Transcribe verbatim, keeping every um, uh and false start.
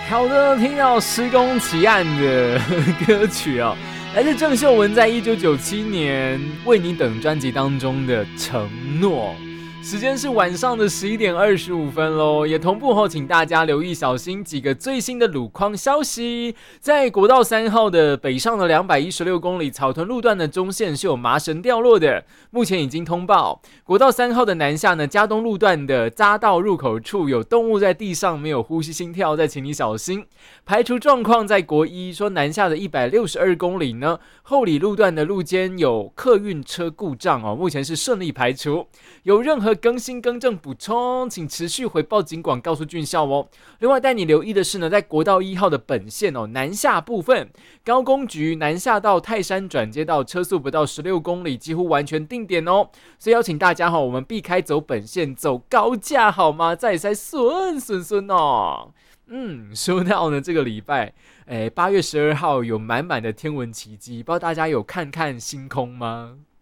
好的，听到施工奇案的歌曲哦，来自郑秀文在一九九七年《为你等》专辑当中的《承诺》。时间是晚上的十一点二十五分喽，也同步后，请大家留意小心几个最新的路况消息。在国道三号的北上的两百一十六公里草屯路段的中线是有麻绳掉落的，目前已经通报。国道三号的南下呢，嘉东路段的匝道入口处有动物在地上没有呼吸心跳，再请你小心。排除状况在国一说南下的一百六十二公里呢，后里路段的路肩有客运车故障哦，目前是顺利排除。有任何更新更正补充，请持续回报警广告诉军校哦。另外带你留意的是呢，在国道一号的本线哦，南下部分，高工局南下到泰山转接道车速不到十六公里，几乎完全定点哦。所以邀请大家哈、哦，我们避开走本线，走高架好吗？再塞顺顺顺哦。嗯，说到呢，这个礼拜，哎，八月十二号有满满的天文奇迹，不知道大家有看看星空吗？